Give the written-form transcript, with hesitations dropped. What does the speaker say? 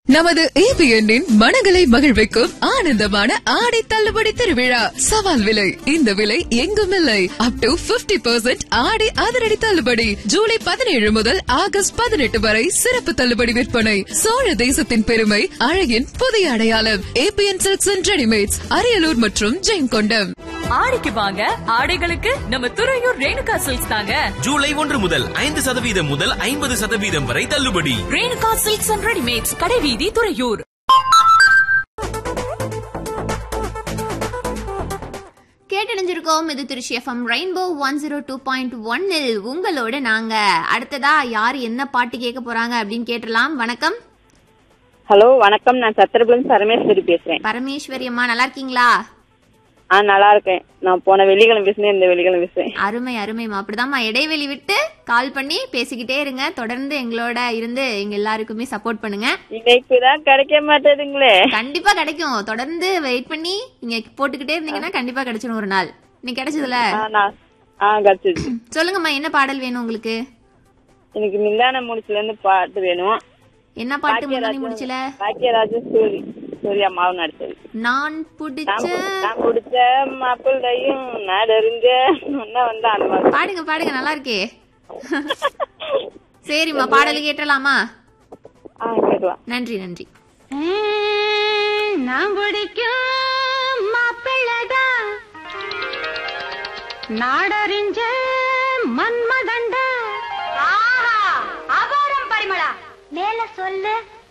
நமது ABN மனங்களை மகிழ்விக்கும் ஆனந்தமான ஆடை தள்ளுபடி திருவிழா. சவால் விலை, இந்த விலை எங்கும் இல்லை. அப் டு 50% ஆடை அதிரடி தள்ளுபடி. ஜூலை 17 முதல் ஆகஸ்ட் 18 வரை சிறப்பு தள்ளுபடி விற்பனை. சோழ தேசத்தின் பெருமை, அழகின் புதிய அடையாளம். ABN Silks and Ready-Mates, Ariyalur மற்றும் ஜெயங்கொண்டம். ஆடிக்கு வாங்க, ஆடைகளுக்கு நம்ம துறையூர் ரேணுகா சில்க்ஸ் தாங்க. ஜூலை 1 முதல் 5% முதல் 50% வரை தள்ளுபடி. ரேணுகா சில்க்ஸ் அண்ட் ரெடிமேட்ஸ், கடைவீதி, துறையூர். கேட்டணிஞ்சிருக்கோம். இது திருச்சி FM ரெயின்போ 102.1 உங்களோட நாங்க. அடுத்ததா யாரு என்ன பாட்டு கேட்க போறாங்க அப்படின்னு கேட்டலாம். வணக்கம். ஹலோ, வணக்கம். நான் சத்திரபுரம் பரமேஸ்வரி பேசுறேன். பரமேஸ்வரி அம்மா, நல்லா இருக்கீங்களா? நல்லா இருக்கேன். நான் போன வெள்ளிக்கிழமை பேசுனேன், இந்த வெள்ளிக்கிழமை பேசுறேன். அருமை அருமைமா. அப்படிதாம்மா, இடைவெளி விட்டு கால் பண்ணி பேசிக்கிட்டே இருங்க. தொடர்ந்து எங்களோட இருந்து எங்க எல்லாருக்குமே சப்போர்ட் பண்ணுங்க. இன்னைக்குதான் கிடைக்க மாட்டேதுங்களே. கண்டிப்பா கிடைக்கும். தொடர்ந்து வெயிட் பண்ணி நீங்க போட்டுக்கிட்டே இருந்தீங்கன்னா கண்டிப்பா கிடைச்சிடும் ஒரு நாள். நீ கிடைச்சதுல கிடைச்சிருச்சு. சொல்லுங்கம்மா, என்ன பாடல் வேணும் உங்களுக்கு? எனக்கு மில்லான முடிச்சுல இருந்து பாட்டு வேணும். என்ன பாட்டு? முன்னாடி முடிச்சல பாக்கியராஜ் சூர்யா மாவு நடிச்சது. நான் பிடிச்ச மாப்பிள்ளையும் நடருங்க வந்தா அந்த மாதிரி பாடுங்க பாடுங்க, நல்லா இருக்கே. சரிம்மா, பாடல் கேட்டலாமா? கேட்கலாம். நன்றி நன்றி. நான் பிடிக்கும் மாப்பிள்ளதான், நாடறிஞ்ச மன்மதண்டா. அபாரம் பரிமளா, மேல சொல்லு.